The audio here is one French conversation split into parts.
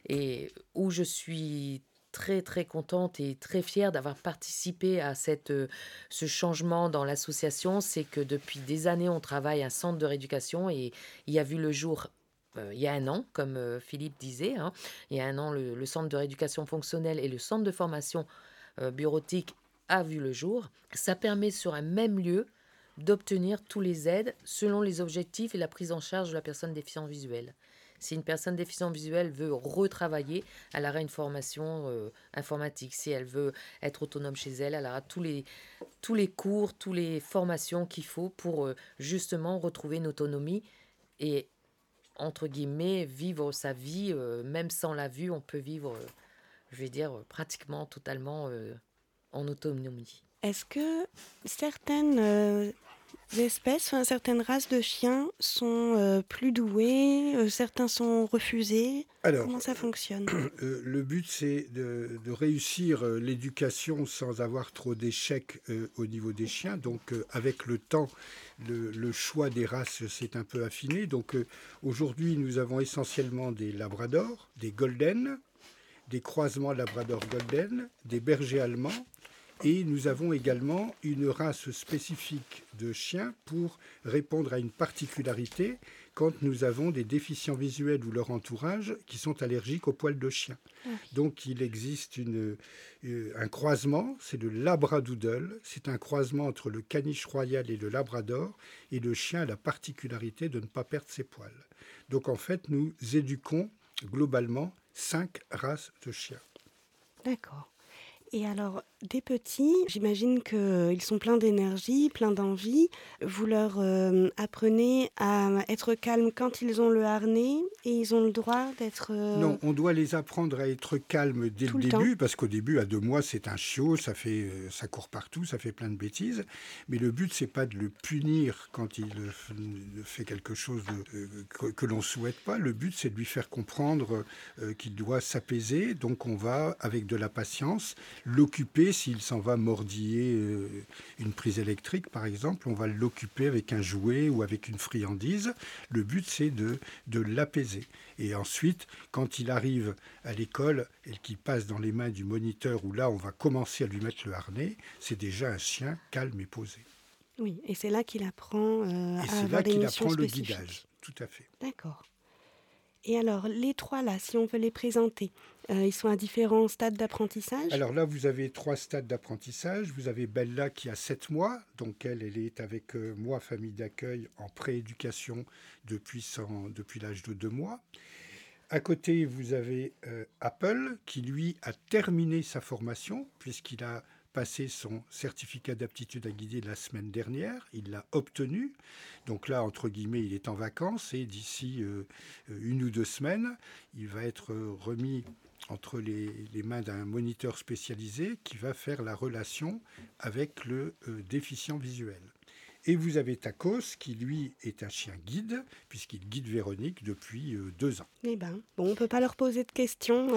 et où je suis très, très contente et très fière d'avoir participé à ce changement dans l'association. C'est que depuis des années, on travaille un centre de rééducation et il a vu le jour, il y a un an, comme, Philippe disait, hein. Il y a un an, le centre de rééducation fonctionnelle et le centre de formation, bureautique a vu le jour. Ça permet sur un même lieu d'obtenir tous les aides selon les objectifs et la prise en charge de la personne déficiente visuelle. Si une personne déficiente visuelle veut retravailler, elle aura une formation informatique. Si elle veut être autonome chez elle, elle aura tous les cours, toutes les formations qu'il faut pour justement retrouver une autonomie et, entre guillemets, vivre sa vie, même sans la vue, on peut vivre, je vais dire, pratiquement totalement en autonomie. Est-ce que certaines espèces, enfin, certaines races de chiens sont plus douées, certains sont refusés? Alors, Comment ça fonctionne? le but, c'est de réussir l'éducation sans avoir trop d'échecs au niveau des chiens. Donc, avec le temps, le choix des races s'est un peu affiné. Donc, aujourd'hui, nous avons essentiellement des labradors, des golden, des croisements labrador-golden, des bergers allemands. Et nous avons également une race spécifique de chiens pour répondre à une particularité quand nous avons des déficients visuels ou leur entourage qui sont allergiques aux poils de chien. Ah oui. Donc il existe un croisement, c'est le labradoodle, c'est un croisement entre le caniche royal et le labrador, et le chien a la particularité de ne pas perdre ses poils. Donc en fait, nous éduquons globalement 5 races de chiens. D'accord. Et alors, des petits, j'imagine qu'ils sont pleins d'énergie, pleins d'envie. Vous leur apprenez à être calmes quand ils ont le harnais et ils ont le droit d'être Non, on doit les apprendre à être calmes dès le tout le temps. début, parce qu'au début, à 2 mois, c'est un chiot, ça court partout, ça fait plein de bêtises. Mais le but, c'est pas de le punir quand il fait quelque chose que l'on souhaite pas. Le but, c'est de lui faire comprendre qu'il doit s'apaiser. Donc, on va, avec de la patience, l'occuper s'il s'en va mordiller une prise électrique, par exemple. On va l'occuper avec un jouet ou avec une friandise. Le but, c'est de l'apaiser. Et ensuite, quand il arrive à l'école et qu'il passe dans les mains du moniteur, où là, on va commencer à lui mettre le harnais, c'est déjà un chien calme et posé. Oui, et c'est là qu'il apprend Et à c'est avoir là des qu'il missions apprend le spécifiques. guidage. Tout à fait. D'accord. Et alors, les trois là, si on veut les présenter, ils sont à différents stades d'apprentissage? Alors là, vous avez 3 stades d'apprentissage. Vous avez Bella qui a 7 mois, donc elle est avec moi, famille d'accueil, en prééducation depuis l'âge de 2 mois. À côté, vous avez Apple qui, lui, a terminé sa formation puisqu'il a passé son certificat d'aptitude à guider la semaine dernière. Il l'a obtenu. Donc là, entre guillemets, il est en vacances et d'ici 1 ou 2 semaines, il va être remis entre les mains d'un moniteur spécialisé qui va faire la relation avec le déficient visuel. Et vous avez Tacos, qui lui est un chien guide, puisqu'il guide Véronique depuis 2 ans. Eh ben, bon, on peut pas leur poser de questions.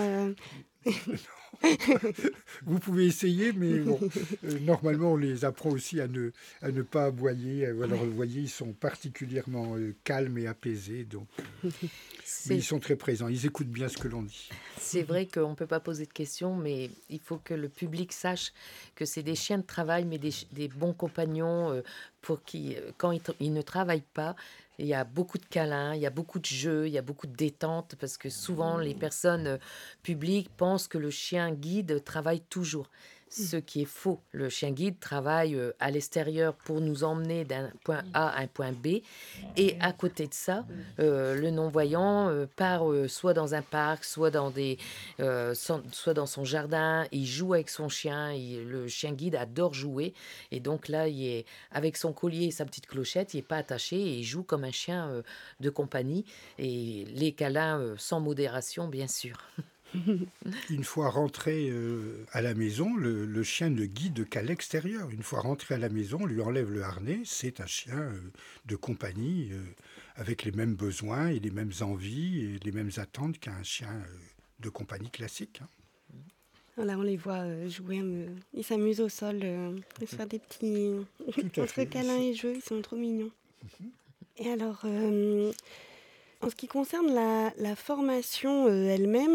Vous pouvez essayer, mais bon, normalement on les apprend aussi à ne pas aboyer. Alors vous voyez, ils sont particulièrement calmes et apaisés, donc, mais ils sont très présents, ils écoutent bien ce que l'on dit. C'est vrai qu'on ne peut pas poser de questions, mais il faut que le public sache que c'est des chiens de travail, mais des bons compagnons pour qui, quand ils ne travaillent pas, il y a beaucoup de câlins, il y a beaucoup de jeux, il y a beaucoup de détente, parce que souvent les personnes publiques pensent que le chien guide travaille toujours. Ce qui est faux. Le chien guide travaille à l'extérieur pour nous emmener d'un point A à un point B. Et à côté de ça, le non-voyant part soit dans un parc, soit soit dans son jardin. Il joue avec son chien. Le chien guide adore jouer. Et donc là, il est avec son collier et sa petite clochette. Il n'est pas attaché et il joue comme un chien de compagnie. Et les câlins sans modération, bien sûr. Une fois rentré à la maison, le chien ne guide qu'à l'extérieur. Une fois rentré à la maison, on lui enlève le harnais. C'est un chien de compagnie avec les mêmes besoins et les mêmes envies et les mêmes attentes qu'un chien de compagnie classique. Hein. Voilà, on les voit jouer, ils s'amusent au sol, à se faire des petits Tout à entre fait. câlins et jeux, ils sont trop mignons. Et alors, en ce qui concerne la formation elle-même,